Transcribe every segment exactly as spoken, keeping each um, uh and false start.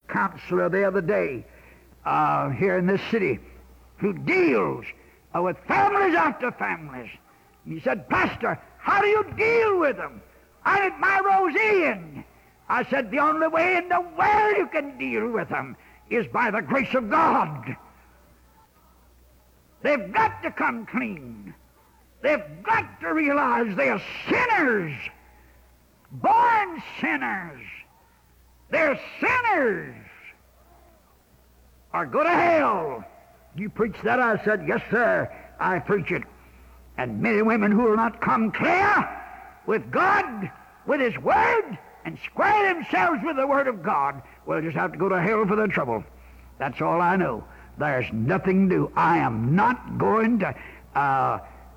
counselor the other day uh, here in this city who deals uh, with families after families. He said, Pastor, how do you deal with them? I need my Rosian. I said, the only way in the world you can deal with them is by the grace of God. They've got to come clean. They've got to realize they are sinners, born sinners. They're sinners, or go to hell. You preach that? I said, yes, sir, I preach it. And many women who will not come clear with God, with His Word, and square themselves with the Word of God, will just have to go to hell for their trouble. That's all I know. There's nothing new. I am not going to uh,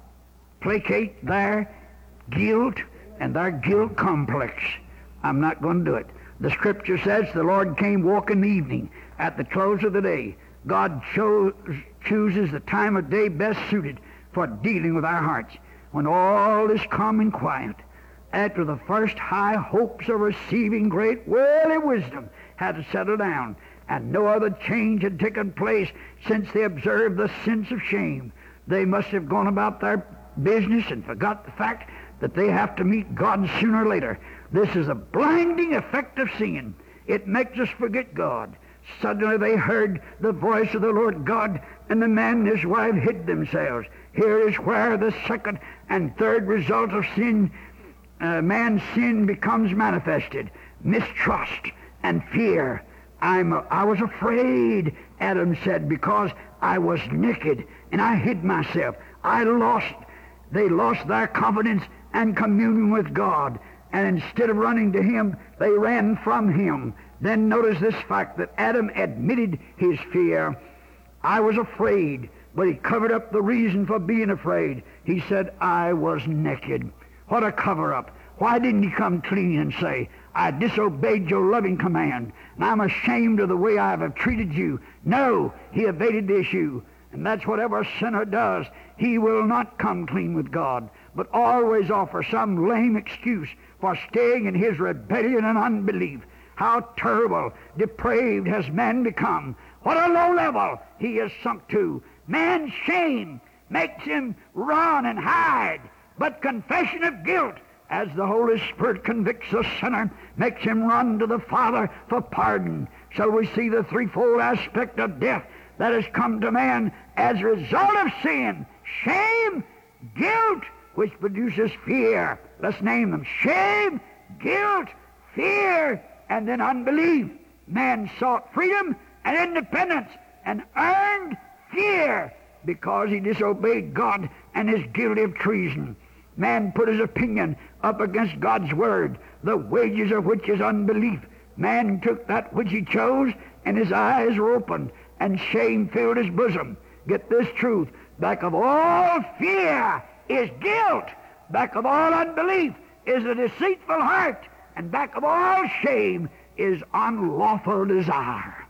placate their guilt and their guilt complex. I'm not going to do it. The Scripture says the Lord came walking the evening at the close of the day. God chose, chooses the time of day best suited for dealing with our hearts. When all is calm and quiet, after the first high hopes of receiving great worldly wisdom had to settle down, and no other change had taken place since they observed the sense of shame, they must have gone about their business and forgot the fact that they have to meet God sooner or later. This is a blinding effect of sin. It makes us forget God. Suddenly they heard the voice of the Lord God, and the man and his wife hid themselves. Here is where the second and third result of sin, uh, man's sin, becomes manifested. Mistrust and fear. I'm, a, I was afraid, Adam said, because I was naked, and I hid myself. I lost, they lost their confidence and communion with God, and instead of running to Him, they ran from Him. Then notice this fact, that Adam admitted his fear. I was afraid, but he covered up the reason for being afraid. He said, I was naked. What a cover-up. Why didn't he come clean and say, I disobeyed your loving command, and I'm ashamed of the way I have treated you? No, he evaded the issue. And that's what every sinner does. He will not come clean with God, but always offer some lame excuse for staying in his rebellion and unbelief. How terrible, depraved has man become. What a low level he is sunk to. Man's shame makes him run and hide, but confession of guilt, as the Holy Spirit convicts the sinner, makes him run to the Father for pardon. So we see the threefold aspect of death that has come to man as a result of sin. Shame, guilt, which produces fear. Let's name them. Shame, guilt, fear, and then unbelief. Man sought freedom and independence and earned fear because he disobeyed God and is guilty of treason. Man put his opinion up against God's word, the wages of which is unbelief. Man took that which he chose, and his eyes were opened, and shame filled his bosom. Get this truth. Back of all fear is guilt. Back of all unbelief is a deceitful heart. And back of all shame is unlawful desire.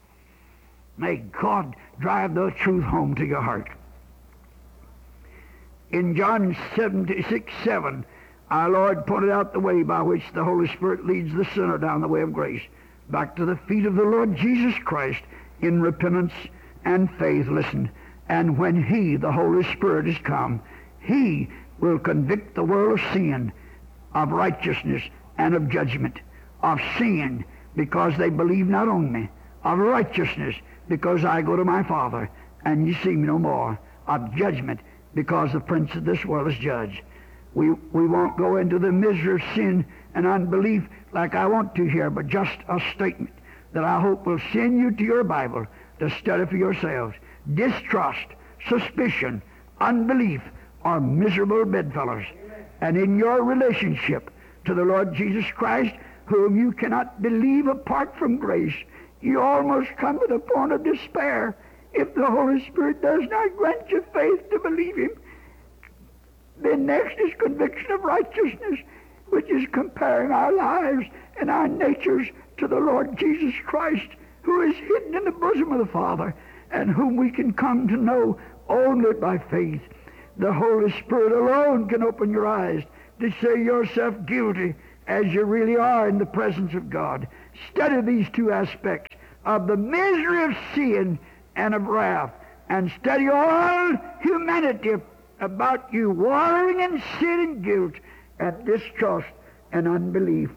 May God drive the truth home to your heart. In John seventy-six, seven, our Lord pointed out the way by which the Holy Spirit leads the sinner down the way of grace, back to the feet of the Lord Jesus Christ in repentance and faith. Listen, and when He, the Holy Spirit, is come, He will convict the world of sin, of righteousness, and of judgment. Of sin, because they believe not on me. Of righteousness, because I go to my Father, and you see me no more. Of judgment, because the prince of this world is judged. We, we won't go into the misery of sin and unbelief like I want to here, but just a statement that I hope will send you to your Bible to study for yourselves. Distrust, suspicion, unbelief are miserable bedfellows. And in your relationship to the Lord Jesus Christ, whom you cannot believe apart from grace, you almost come to the point of despair if the Holy Spirit does not grant you faith to believe Him. Then next is conviction of righteousness, which is comparing our lives and our natures to the Lord Jesus Christ, who is hidden in the bosom of the Father, and whom we can come to know only by faith. The Holy Spirit alone can open your eyes to say yourself guilty as you really are in the presence of God. Study these two aspects of the misery of sin and of wrath, and study all humanity about you wallowing in sin and guilt and distrust and unbelief.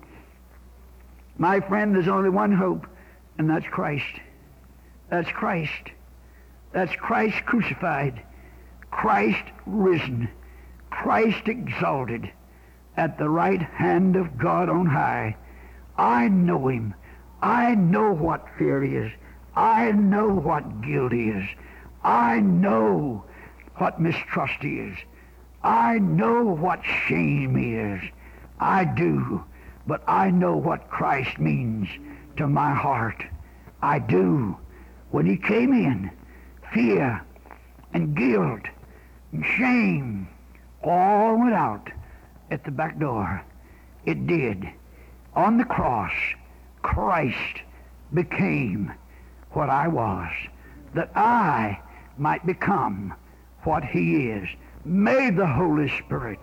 My friend, there's only one hope, and that's Christ. That's Christ. That's Christ crucified, Christ risen, Christ exalted at the right hand of God on high. I know him. I know what fear is. I know what guilt is. I know what mistrust is. I know what shame is. I do. But I know what Christ means to my heart. I do. When he came in, fear and guilt and shame all went out at the back door. It did. On the cross, Christ became what I was, that I might become what he is. May the Holy Spirit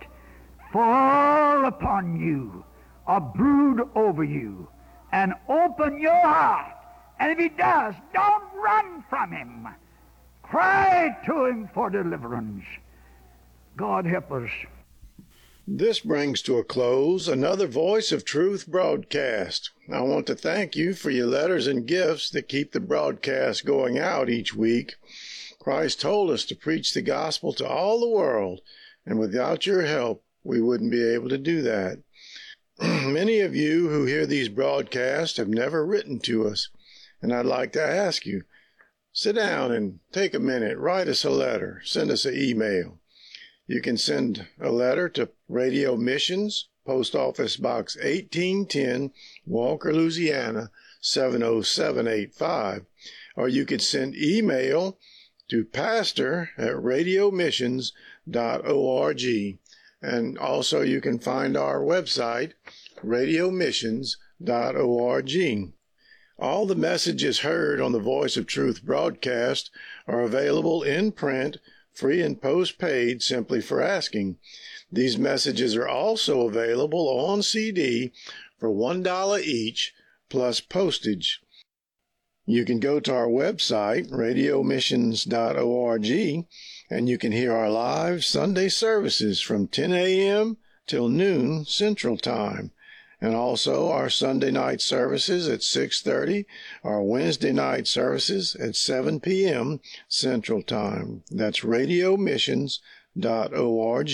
fall upon you, or brood over you, and open your heart. And if he does, don't run from him. Cry to him for deliverance. God help us. This brings to a close another Voice of Truth broadcast. I want to thank you for your letters and gifts that keep the broadcast going out each week. Christ told us to preach the gospel to all the world, and without your help, we wouldn't be able to do that. Many of you who hear these broadcasts have never written to us, and I'd like to ask you, sit down and take a minute, write us a letter, send us an email. You can send a letter to Radio Missions, Post Office Box eighteen ten, Walker, Louisiana, seven oh seven eight five. Or you could send email to pastor at radio missions dot org. And also you can find our website, radio missions dot org. All the messages heard on the Voice of Truth broadcast are available in print, free and postpaid, simply for asking. These messages are also available on C D for one dollar each, plus postage. You can go to our website, radio missions dot org, and you can hear our live Sunday services from ten a.m. till noon Central Time, and also our Sunday night services at six thirty, our Wednesday night services at seven p.m. Central Time. That's radio missions dot org.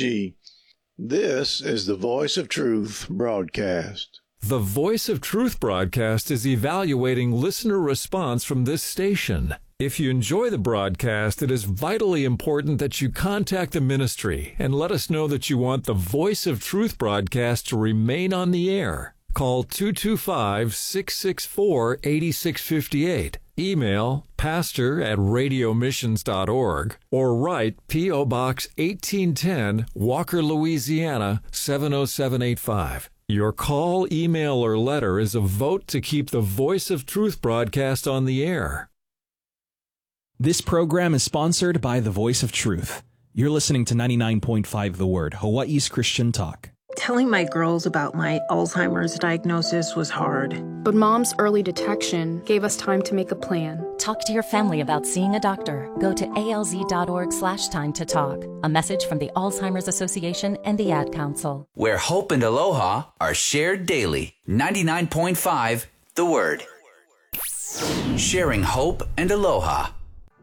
This is the Voice of Truth broadcast. The Voice of Truth broadcast is evaluating listener response from this station. If you enjoy the broadcast, it is vitally important that you contact the ministry and let us know that you want the Voice of Truth broadcast to remain on the air. Call two two five, six six four, eight six five eight. Email pastor at radio missions dot org or write P O. Box eighteen ten, Walker, Louisiana, seven oh seven eight five. Your call, email, or letter is a vote to keep the Voice of Truth broadcast on the air. This program is sponsored by the Voice of Truth. You're listening to ninety-nine point five The Word, Hawaii's Christian Talk. Telling my girls about my Alzheimer's diagnosis was hard. But Mom's early detection gave us time to make a plan. Talk to your family about seeing a doctor. Go to alz.org slash time to talk. A message from the Alzheimer's Association and the Ad Council. Where hope and aloha are shared daily. ninety-nine point five The Word. Sharing hope and aloha.